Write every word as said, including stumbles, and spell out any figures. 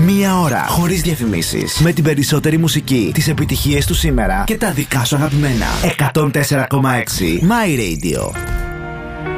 Μία ώρα χωρίς διαφημίσεις. Με την περισσότερη μουσική, τις επιτυχίες του σήμερα και τα δικά σου αγαπημένα. εκατόν τέσσερα κόμμα έξι My Radio.